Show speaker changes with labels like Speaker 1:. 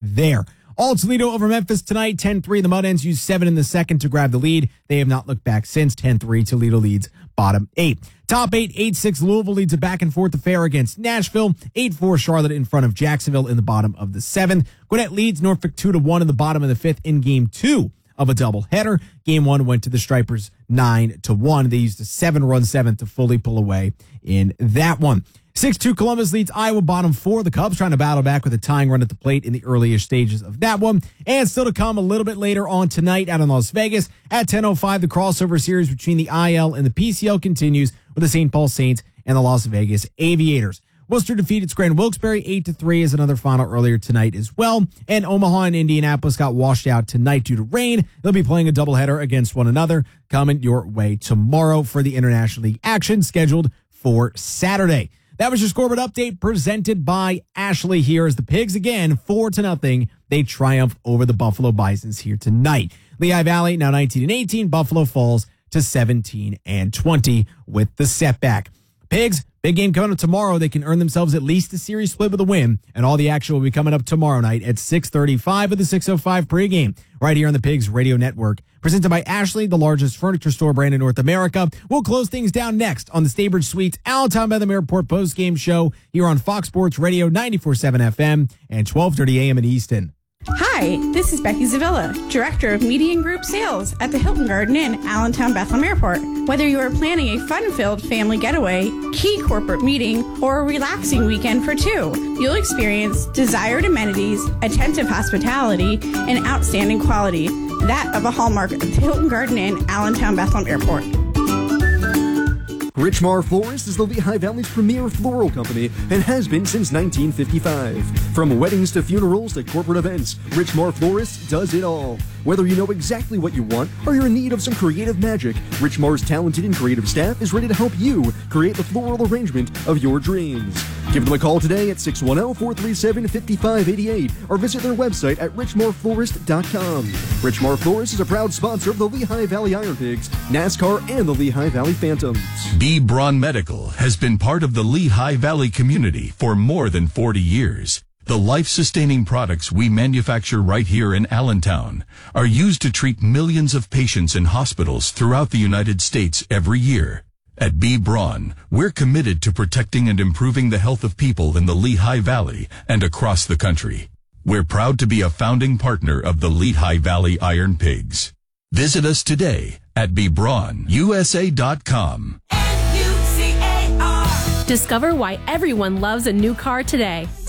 Speaker 1: there. All Toledo over Memphis tonight, 10-3. The Mud Hens used 7 in the second to grab the lead. They have not looked back since. 10-3. Toledo leads bottom 8. Top 8, 8-6. Louisville leads a back-and-forth affair against Nashville. 8-4. Charlotte in front of Jacksonville in the bottom of the 7th. Gwinnett leads Norfolk 2-1 in the bottom of the 5th in Game 2 of a doubleheader. Game 1 went to the Stripers 9-1. They used a 7-run 7th to fully pull away in that one. 6-2 Columbus leads Iowa bottom 4. The Cubs trying to battle back with a tying run at the plate in the earlier stages of that one. And still to come a little bit later on tonight out in Las Vegas at 10:05. The crossover series between the IL and the PCL continues with the St. Paul Saints and the Las Vegas Aviators. Worcester defeated Scranton Wilkes-Barre 8-3 is another final earlier tonight as well. And Omaha and Indianapolis got washed out tonight due to rain. They'll be playing a doubleheader against one another coming your way tomorrow for the International League action scheduled for Saturday. That was your scoreboard update presented by Ashley. Here as the Pigs again, 4-0. They triumph over the Buffalo Bisons here tonight. Lehigh Valley now 19-18. Buffalo falls to 17-20 with the setback. Pigs, big game coming up tomorrow. They can earn themselves at least a series split with a win, and all the action will be coming up tomorrow night at 6:35 with the 6:05 pregame right here on the Pigs Radio Network. Presented by Ashley, the largest furniture store brand in North America. We'll close things down next on the Staybridge Suites Allentown Bethlehem Airport postgame show here on Fox Sports Radio 94.7 FM and 12:30 a.m. in Easton.
Speaker 2: Hi, this is Becky Zavilla, Director of Media and Group Sales at the Hilton Garden Inn, Allentown Bethlehem Airport. Whether you are planning a fun-filled family getaway, key corporate meeting, or a relaxing weekend for two, you'll experience desired amenities, attentive hospitality, and outstanding quality, that of a hallmark of the Hilton Garden Inn, Allentown Bethlehem Airport.
Speaker 3: Richmar Florist is the Lehigh Valley's premier floral company and has been since 1955. From weddings to funerals to corporate events, Richmar Florist does it all. Whether you know exactly what you want or you're in need of some creative magic, Richmar's talented and creative staff is ready to help you create the floral arrangement of your dreams. Give them a call today at 610-437-5588 or visit their website at richmarflorist.com. Richmar Florist is a proud sponsor of the Lehigh Valley Iron Pigs, NASCAR, and the Lehigh Valley Phantoms.
Speaker 4: B. Braun Medical has been part of the Lehigh Valley community for more than 40 years. The life-sustaining products we manufacture right here in Allentown are used to treat millions of patients in hospitals throughout the United States every year. At B. Braun, we're committed to protecting and improving the health of people in the Lehigh Valley and across the country. We're proud to be a founding partner of the Lehigh Valley Iron Pigs. Visit us today at bbraunusa.com.
Speaker 5: Discover why everyone loves a new car today